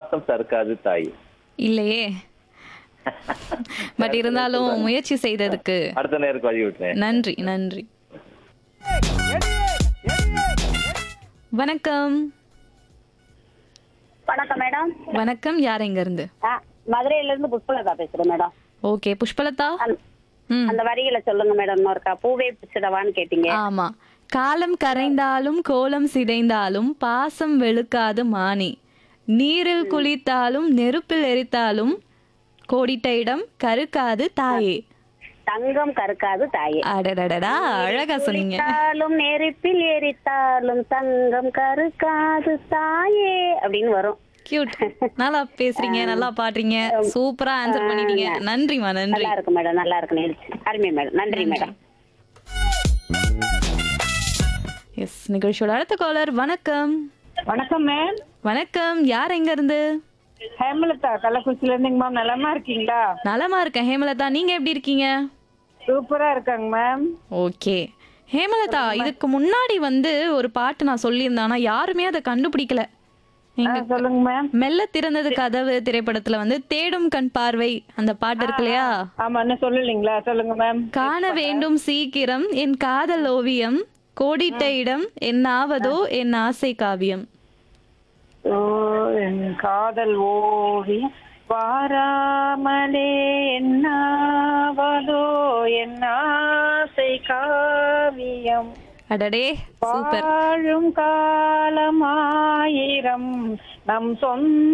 பாசம் சறுக்காது தாய். இல்லையே. பட் இருந்தாலும் முயற்சி செய்ததுக்கு அடுத்த நேருக்கு வழி விட்டுறேன். நன்றி நன்றி. வணக்கம். வணக்கம் மேடம். வணக்கம். யார் எங்க இருந்து? மதுரையில இருந்து புஷ்பலதா பேசுறேன் மேடம். ஓகே புஷ்பலதா. அந்த வரிகளை சொல்லுங்க மேடம். இன்னொருக்கா பூவே பிடிச்சிடவான்னு கேட்டீங்க. ஆமா. காலம் கரைந்தாலும் கோலம் சிதைந்தாலும் பாசம் வெளுக்காது மானி, நீரில் குளித்தாலும் நெருப்பில் எரித்தாலும் கோடிட்ட இடம் கருக்காது தாயே. தங்கம் கருக்காது தாயே. அடடடடா அழகா சொன்னீங்க. குளித்தாலும் நெருப்பில் எரித்தாலும் தங்கம் கருக்காது தாயே அப்படின்னு வரும். கியூட். நல்லா பேசுறீங்க, நல்லா பாடுறீங்க, சூப்பரா ஆன்சர் பண்ணிட்டீங்க. நன்றிமா நன்றி. நல்லா இருக்கு மேடம், நல்லா இருக்கு. அருமை மேடம், நன்றி மேடம். எஸ், நிகழ்ச்சியோட அடுத்த காலர். வணக்கம். வணக்கம் மேம். வணக்கம். யார் எங்க இருந்து? ஹேமலதா கள்ளக்குறிச்சில இருந்துங்க மேம். நலமா இருக்கீங்களா? நலமா இருக்கேன் ஹேமலதா, நீங்க எப்படி இருக்கீங்க? சூப்பரா இருக்காங்க மேம். ஓகே ஹேமலதா, இதுக்கு முன்னாடி ஒரு பாட்டு நான் சொல்லியிருந்தேன், ஆனா யாருமே அதை கண்டுபிடிக்கல. சொல்லுங்க மேம். மெல்ல திறந்தது கதவு திரைப்படத்துல தேடும் கண் பார்வை அந்த பாட்டு இருக்கு இல்லையா? ஆமா, என்ன சொல்லலீங்களா? சொல்லுங்க மேம். காண வேண்டும் சீக்கிரம் என் காதல் ஓவியம், கோடிட்ட இடம் என்னாவதோ என் ஆசை காவியம். ஓ என் காதல் ஓவியம் வாராமலே என்னாவதோ என் ஆசை காவியம். அடடே சூப்பர். வாழும் காலம் ஆயிரம் நம் சொந்த